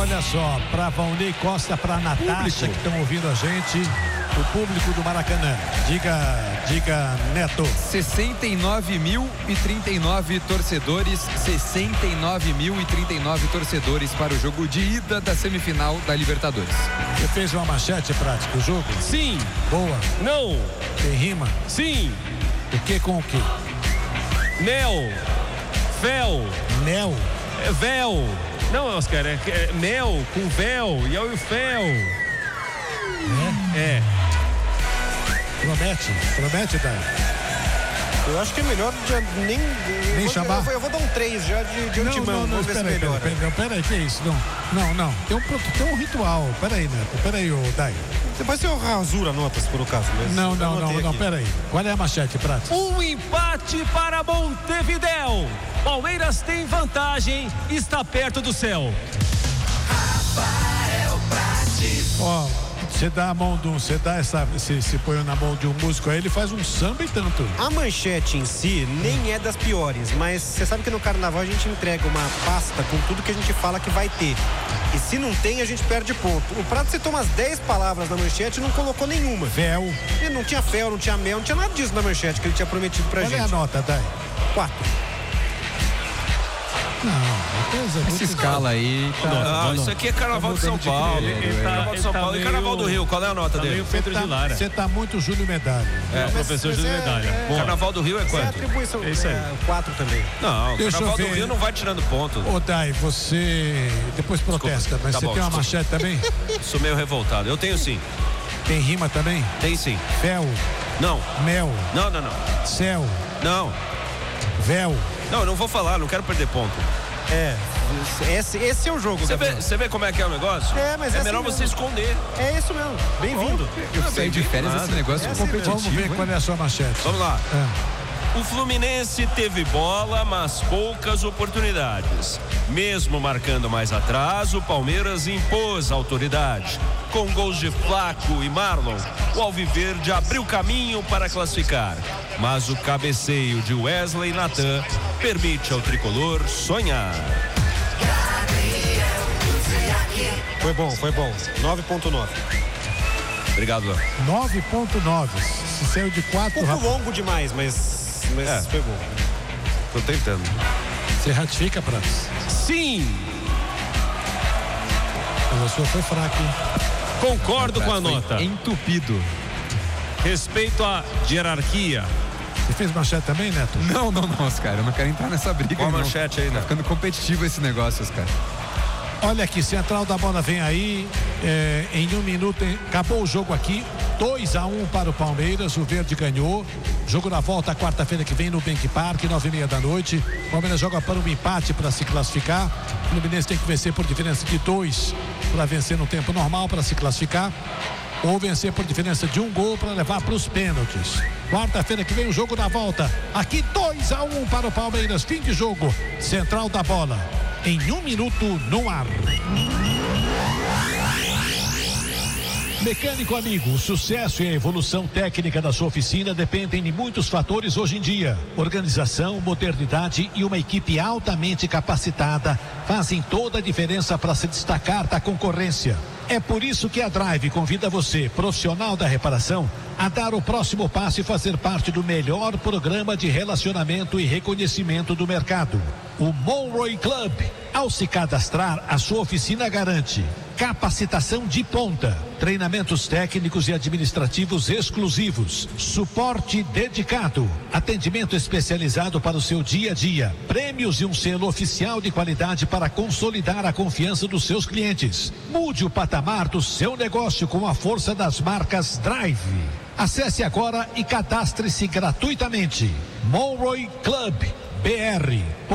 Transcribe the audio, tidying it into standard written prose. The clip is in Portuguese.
Olha só, para Valnei Costa, para Natasha, que estão ouvindo a gente, o público do Maracanã. Diga, Neto. 69.039 torcedores, 69.039 torcedores para o jogo de ida da semifinal da Libertadores. Você fez uma manchete prática, o jogo? Sim. Boa. Não. Tem rima? Sim. O que com o que? Mel. Fel. Mel? Véu. Não, Oscar, é mel com véu e o fel. É. Promete, Dai. Eu acho que é melhor nem chamar. Eu vou dar um 3 já de antemão. Vamos ver se melhora. Peraí, que é isso? Não. Tem um ritual. Peraí, Neto. Peraí, Dai. Depois eu rasuro a nota, se for o caso. Mas não, peraí. Qual é a manchete, Prates? Um empate para Montevidéu. Palmeiras tem vantagem, está perto do céu. Rafael Prates. Ó, você dá a mão de um, você põe na mão de um músico aí, ele faz um samba e tanto. A manchete em si nem é das piores, mas você sabe que no carnaval a gente entrega uma pasta com tudo que a gente fala que vai ter. E se não tem, a gente perde ponto. O Prato citou umas 10 palavras na manchete e não colocou nenhuma. Véu. Ele não tinha fel, não tinha mel, não tinha nada disso na manchete que ele tinha prometido pra gente. Qual é a nota, Dai? 4. Não, essa escala aí tá... Não, isso aqui é Carnaval de São Paulo. Carnaval de São Paulo e Carnaval do Rio. Qual é a nota dele? Você tá muito Júlio Medalha. Professor Júlio Medalha. Carnaval do Rio é quanto? Atribuição. É isso aí. 4 também. Não, Carnaval do Rio não vai tirando ponto. Ô, Dai, você depois protesta, mas você tem uma manchete também? Sou meio revoltado. Eu tenho sim. Tem rima também? Tem sim. Fel. Não. Mel. Não. Céu. Não. Véu. Não, eu não vou falar, não quero perder ponto. Esse é o jogo, Você vê como é que é o negócio? Mas é melhor você esconder. É isso mesmo. Bem-vindo. Eu saí de férias esse negócio competitivo. Vamos ver qual é a sua manchete. Vamos lá. O Fluminense teve bola, mas poucas oportunidades. Mesmo marcando mais atrás, o Palmeiras impôs a autoridade. Com gols de Flaco e Marlon, o Alviverde abriu caminho para classificar. Mas o cabeceio de Wesley Natan permite ao tricolor sonhar. Foi bom. 9.9. Obrigado, Léo. 9.9. Se saiu de 4... Um pouco longo demais, mas foi bom. Tô tentando. Você ratifica, Pratos? Sim. Mas a sua foi fraca, hein? Concordo com a nota. Entupido. Respeito à hierarquia. Você fez manchete também, Neto? Não, Oscar. Eu não quero entrar nessa briga. Qual a manchete aí, né? Tá ficando competitivo esse negócio, Oscar. Olha aqui, central da bola vem aí. Em 1 minuto, acabou o jogo aqui. 2-1 para o Palmeiras. O Verde ganhou. Jogo na volta quarta-feira que vem no Bank Park, 9h30 da noite. O Palmeiras joga para um empate para se classificar. O Fluminense tem que vencer por diferença de 2 para vencer no tempo normal para se classificar. Ou vencer por diferença de 1 gol para levar para os pênaltis. Quarta-feira que vem o jogo na volta. Aqui 2-1 para o Palmeiras. Fim de jogo. Central da bola. Em 1 minuto no ar. Mecânico amigo, o sucesso e a evolução técnica da sua oficina dependem de muitos fatores hoje em dia. Organização, modernidade e uma equipe altamente capacitada fazem toda a diferença para se destacar da concorrência. É por isso que a Drive convida você, profissional da reparação, a dar o próximo passo e fazer parte do melhor programa de relacionamento e reconhecimento do mercado. O Monroe Club. Ao se cadastrar, a sua oficina garante capacitação de ponta, treinamentos técnicos e administrativos exclusivos, suporte dedicado, atendimento especializado para o seu dia a dia, prêmios e um selo oficial de qualidade para consolidar a confiança dos seus clientes. Mude o patamar do seu negócio com a força das marcas Drive. Acesse agora e cadastre-se gratuitamente. Monroe Club BR.